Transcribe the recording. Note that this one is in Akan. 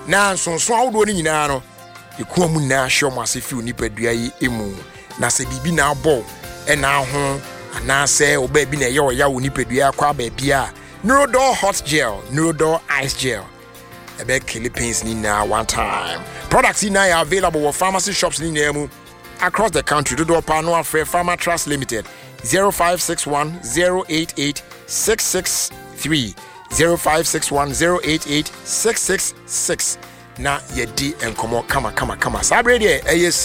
na nsonso awodo ni nyina no ekuo mu na hwe mo ase fi onipadua yi emu na se bibi na abɔ na ho ana se oba bi na ye oya onipadua akwa ba bia Neurodol hot gel, Neurodol ice gel. Ebe kill pains ni na one time. Products in are available with pharmacy shops in Nemu across the country. Do pa no afre Pharma Trust Limited 0561 088 663 0561 088 666. Na yedi enkomo kama. Sabre de